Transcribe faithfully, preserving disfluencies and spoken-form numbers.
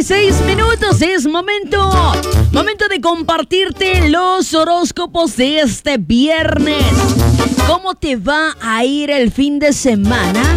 dieciséis minutos. Es momento, momento de compartirte los horóscopos de este viernes. ¿Cómo te va a ir el fin de semana?